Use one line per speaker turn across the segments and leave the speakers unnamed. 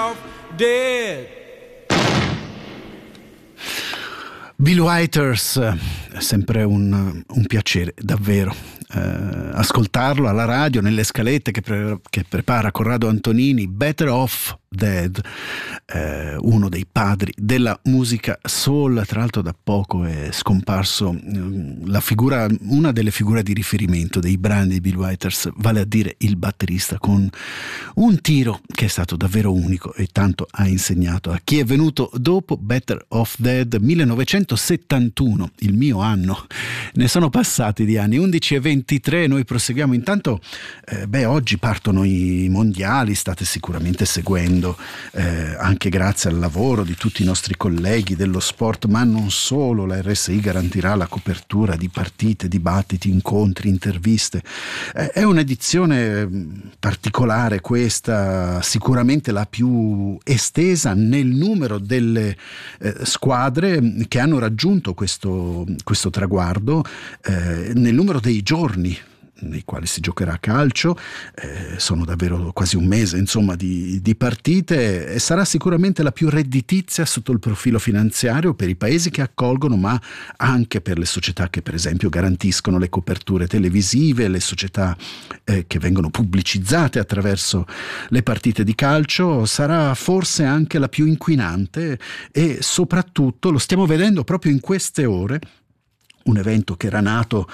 off dead.
Bill Withers, è sempre un piacere, davvero, ascoltarlo alla radio, nelle scalette che prepara Corrado Antonini. Better Off Dead, uno dei padri della musica soul. Tra l'altro da poco è scomparso una delle figure di riferimento dei brani di Bill Withers, vale a dire il batterista, con un tiro che è stato davvero unico e tanto ha insegnato a chi è venuto dopo. Better Off Dead, 1971, il mio anno. Ne sono passati di anni, 11:23. Noi proseguiamo. Intanto oggi partono i mondiali, state sicuramente seguendo, anche grazie al lavoro di tutti i nostri colleghi dello sport, ma non solo. La RSI garantirà la copertura di partite, dibattiti, incontri, interviste. È un'edizione particolare questa, sicuramente la più estesa nel numero delle squadre che hanno raggiunto questo traguardo, nel numero dei giorni nei quali si giocherà a calcio. Sono davvero quasi un mese, insomma, di partite, e sarà sicuramente la più redditizia sotto il profilo finanziario per i paesi che accolgono, ma anche per le società che per esempio garantiscono le coperture televisive, le società che vengono pubblicizzate attraverso le partite di calcio. Sarà forse anche la più inquinante, e soprattutto lo stiamo vedendo proprio in queste ore. Un evento che era nato,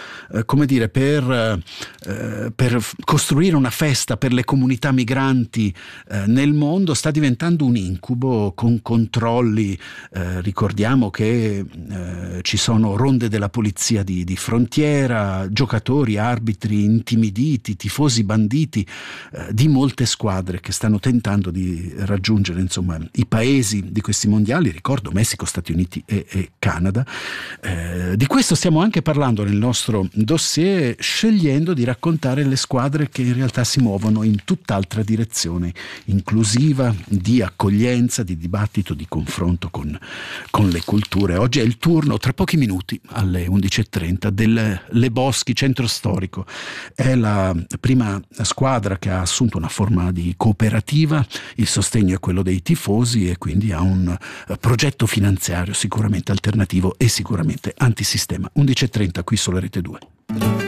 per costruire una festa per le comunità migranti nel mondo, sta diventando un incubo, con controlli. Ricordiamo che ci sono ronde della polizia di frontiera, giocatori, arbitri intimiditi, tifosi banditi di molte squadre che stanno tentando di raggiungere, insomma, i paesi di questi mondiali. Ricordo Messico, Stati Uniti e Canada. Di questo stiamo anche parlando nel nostro dossier, scegliendo di raccontare le squadre che in realtà si muovono in tutt'altra direzione, inclusiva, di accoglienza, di dibattito, di confronto con le culture. Oggi è il turno, tra pochi minuti, alle 11:30, del Le Boschi Centro Storico. È la prima squadra che ha assunto una forma di cooperativa. Il sostegno è quello dei tifosi e quindi ha un progetto finanziario sicuramente alternativo e sicuramente antisistema. 11:30 qui sulla Rete 2.